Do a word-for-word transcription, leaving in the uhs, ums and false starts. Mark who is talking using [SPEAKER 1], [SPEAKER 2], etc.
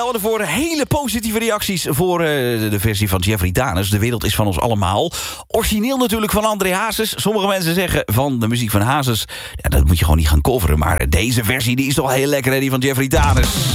[SPEAKER 1] Voor hele positieve reacties voor uh, de versie van Jeffrey Danes. De wereld is van ons allemaal. Origineel natuurlijk van André Hazes. Sommige mensen zeggen van de muziek van Hazes, ja, dat moet je gewoon niet gaan coveren. Maar deze versie die is toch heel lekker, hè, die van Jeffrey Danes.